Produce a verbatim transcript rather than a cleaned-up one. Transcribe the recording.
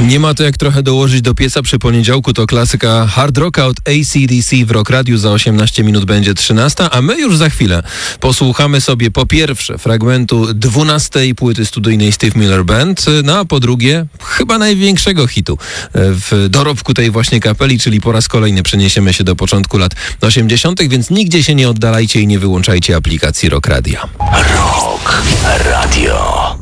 Nie ma to jak trochę dołożyć do pieca przy poniedziałku, to klasyka hard rocka od A C D C w Rock Radiu. Za osiemnaście minut będzie trzynasta, a my już za chwilę posłuchamy sobie po pierwsze fragmentu dwunastej płyty studyjnej Steve Miller Band, no a po drugie chyba największego hitu w dorobku tej właśnie kapeli, czyli po raz kolejny przeniesiemy się do początku lat osiemdziesiątych, więc nigdzie się nie oddalajcie i nie wyłączajcie aplikacji Rock Radia. Rock Radio.